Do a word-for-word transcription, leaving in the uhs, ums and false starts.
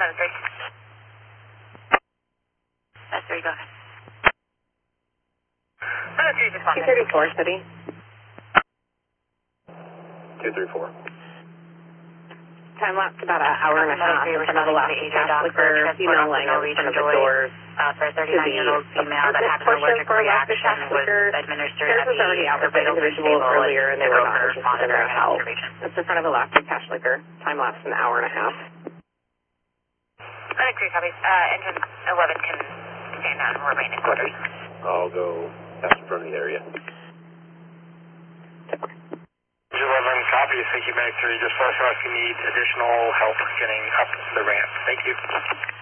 seven three. That's three, go ahead. seven three, just one. two thirty-four, city. two three four. Time lapse about an hour and a half in front of Alaska Cash Liquor, female laying in front of the doors. Uh, for a thirty-nine-year-old female that had an allergic reaction was administered Theirs was already out with the individual earlier and they were not interested in their health. It's in front of Alaska Cash Liquor. Time lapse an hour and a half. I agree, copy. Uh, engine eleven can stand down and remain in quarters. I'll go pass in front of the area. eleven, copy. Thank you, Mag three. Just flash off if you need additional help getting up the ramp. Thank you.